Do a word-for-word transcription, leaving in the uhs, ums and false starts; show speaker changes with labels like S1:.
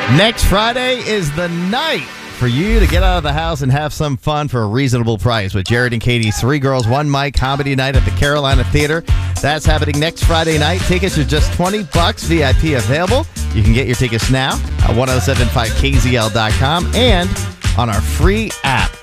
S1: Next Friday is the night for you to get out of the house and have some fun for a reasonable price with Jared and Katie's Three Girls, One Mic comedy night at the Carolina Theater. That's happening next Friday night. Tickets are just twenty bucks, V I P available. You can get your tickets now at ten seventy-five K Z L dot com and on our free app.